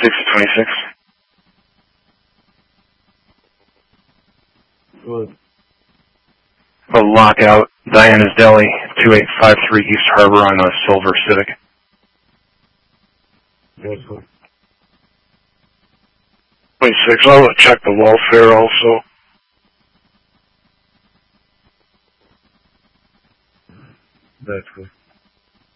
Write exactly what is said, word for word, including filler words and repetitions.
six twenty-six. What? A lockout, Diana's Deli, two eight five three East Harbor on a silver Civic. That's what. twenty-six, I'll check the welfare also. That's what.